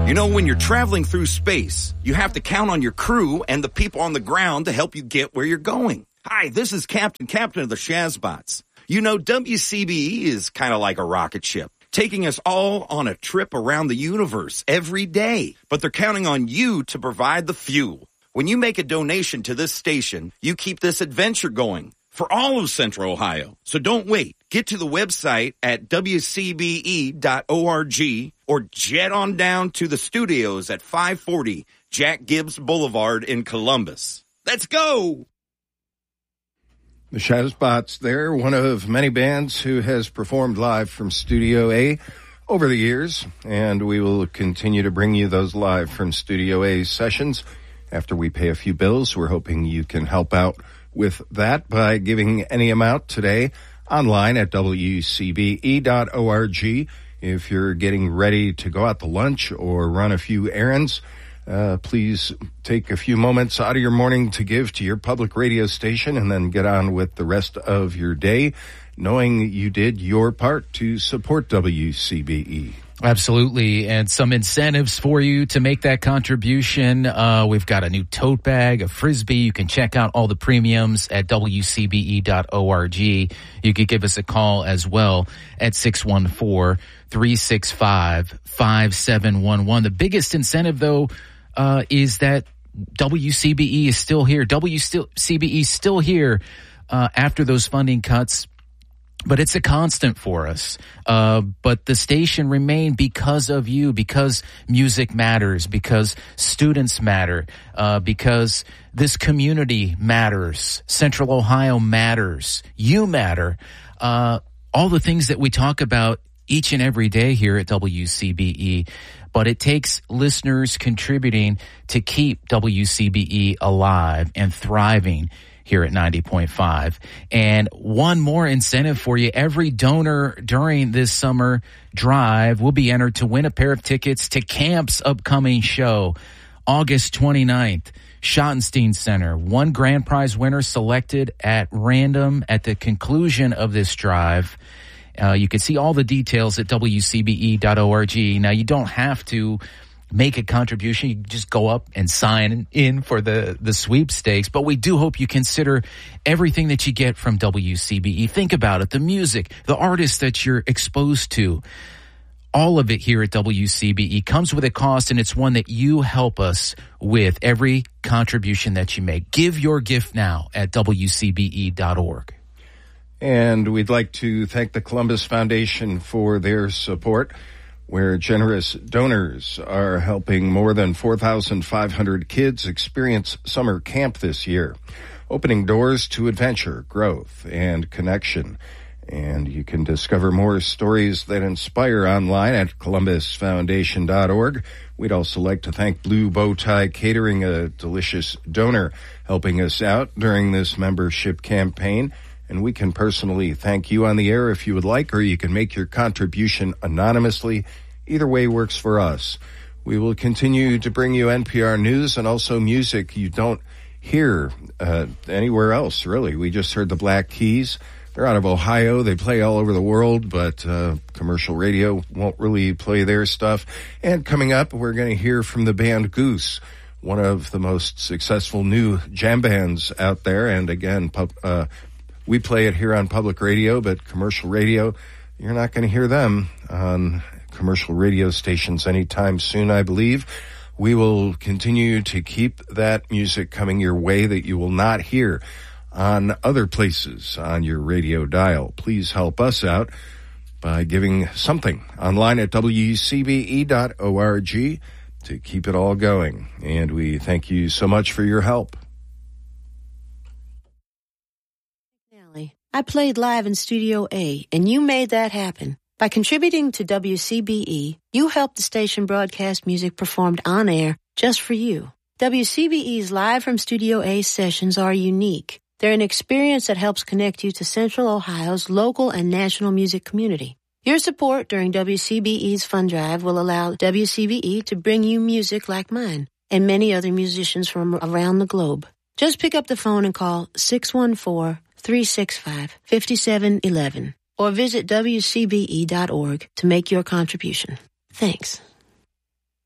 You know, when you're traveling through space, you have to count on your crew and the people on the ground to help you get where you're going. Hi, this is Captain of the Shazbots. You know, WCBE is kind of like a rocket ship, taking us all on a trip around the universe every day. But they're counting on you to provide the fuel. When you make a donation to this station, you keep this adventure going for all of Central Ohio. So don't wait. Get to the website at wcbe.org or jet on down to the studios at 540 Jack Gibbs Boulevard in Columbus. Let's go! The Shazbots there, one of many bands who has performed live from Studio A over the years, and we will continue to bring you those live from Studio A sessions after we pay a few bills. We're hoping you can help out with that by giving any amount today online at wcbe.org. If you're getting ready to go out to lunch or run a few errands, please take a few moments out of your morning to give to your public radio station and then get on with the rest of your day, knowing you did your part to support WCBE. Absolutely, and some incentives for you to make that contribution. We've got a new tote bag, a Frisbee. You can check out all the premiums at wcbe.org. You could give us a call as well at 614-365-5711. The biggest incentive, though, is that WCBE is still here. WCBE is still here after those funding cuts. But it's a constant for us. But the station remained because of you, because music matters, because students matter, because this community matters. Central Ohio matters. You matter. All the things that we talk about each and every day here at WCBE. But it takes listeners contributing to keep WCBE alive and thriving here at 90.5. And one more incentive for you. Every donor during this summer drive will be entered to win a pair of tickets to Camp's upcoming show, August 29th, Schottenstein Center. One grand prize winner selected at random at the conclusion of this drive. You can see all the details at wcbe.org. Now, you don't have to make a contribution. You can just go up and sign in for the sweepstakes. But we do hope you consider everything that you get from WCBE. Think about it, the music, the artists that you're exposed to. All of it here at WCBE comes with a cost, and it's one that you help us with every contribution that you make. Give your gift now at wcbe.org. And we'd like to thank the Columbus Foundation for their support, where generous donors are helping more than 4,500 kids experience summer camp this year, opening doors to adventure, growth, and connection. And you can discover more stories that inspire online at columbusfoundation.org. We'd also like to thank Blue Bow Tie Catering, a delicious donor, helping us out during this membership campaign. And we can personally thank you on the air if you would like, or you can make your contribution anonymously. Either way works for us. We will continue to bring you NPR news and also music you don't hear anywhere else, really. We just heard the Black Keys. They're out of Ohio. They play all over the world, but commercial radio won't really play their stuff. And coming up, we're going to hear from the band Goose, one of the most successful new jam bands out there. And again, we play it here on public radio, but commercial radio, you're not going to hear them on commercial radio stations anytime soon, I believe. We will continue to keep that music coming your way that you will not hear on other places on your radio dial. Please help us out by giving something online at wcbe.org to keep it all going. And we thank you so much for your help. I played live in Studio A, and you made that happen. By contributing to WCBE, you helped the station broadcast music performed on air just for you. WCBE's Live from Studio A sessions are unique. They're an experience that helps connect you to Central Ohio's local and national music community. Your support during WCBE's Fund Drive will allow WCBE to bring you music like mine and many other musicians from around the globe. Just pick up the phone and call 614-365-5711 or visit wcbe.org to make your contribution. Thanks.